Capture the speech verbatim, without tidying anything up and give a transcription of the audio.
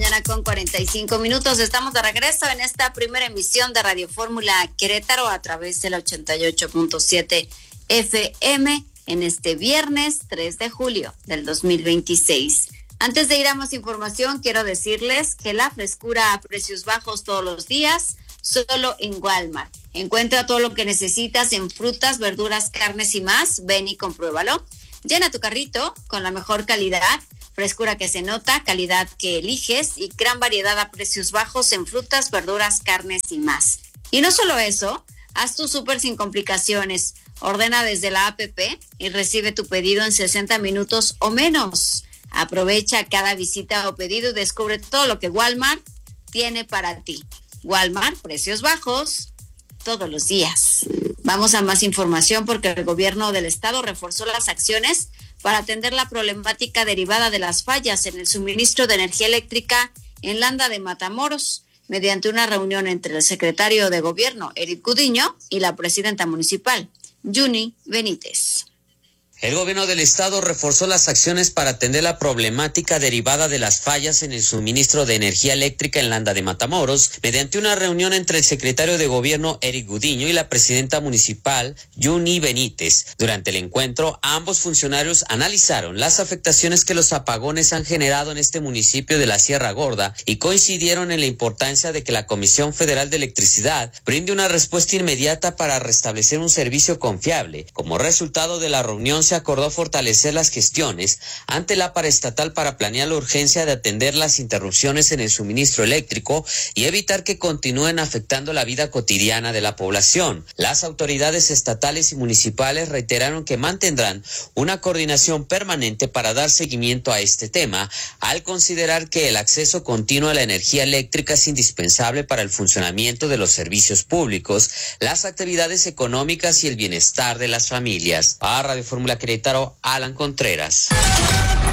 mañana con cuarenta y cinco minutos. Estamos de regreso en esta primera emisión de Radio Fórmula Querétaro a través del ochenta y ocho punto siete F M en este viernes tres de julio del dos mil veintiséis. Antes de ir a más información, quiero decirles que la frescura a precios bajos todos los días, solo en Walmart. Encuentra todo lo que necesitas en frutas, verduras, carnes y más. Ven y compruébalo. Llena tu carrito con la mejor calidad, frescura que se nota, calidad que eliges y gran variedad a precios bajos en frutas, verduras, carnes y más. Y no solo eso, haz tu súper sin complicaciones. Ordena desde la app y recibe tu pedido en sesenta minutos o menos. Aprovecha cada visita o pedido y descubre todo lo que Walmart tiene para ti. Walmart, precios bajos todos los días. Vamos a más información porque el gobierno del estado reforzó las acciones para atender la problemática derivada de las fallas en el suministro de energía eléctrica en Landa de Matamoros, mediante una reunión entre el secretario de gobierno, Eric Gudiño, y la presidenta municipal, Yuni Benítez. El gobierno del estado reforzó las acciones para atender la problemática derivada de las fallas en el suministro de energía eléctrica en Landa de Matamoros, mediante una reunión entre el secretario de gobierno Eric Gudiño y la presidenta municipal Yuni Benítez. Durante el encuentro, ambos funcionarios analizaron las afectaciones que los apagones han generado en este municipio de la Sierra Gorda y coincidieron en la importancia de que la Comisión Federal de Electricidad brinde una respuesta inmediata para restablecer un servicio confiable. Como resultado de la reunión, se acordó fortalecer las gestiones ante la paraestatal para planear la urgencia de atender las interrupciones en el suministro eléctrico y evitar que continúen afectando la vida cotidiana de la población. Las autoridades estatales y municipales reiteraron que mantendrán una coordinación permanente para dar seguimiento a este tema, al considerar que el acceso continuo a la energía eléctrica es indispensable para el funcionamiento de los servicios públicos, las actividades económicas y el bienestar de las familias. A Radio Fórmula Querétaro, Alan Contreras.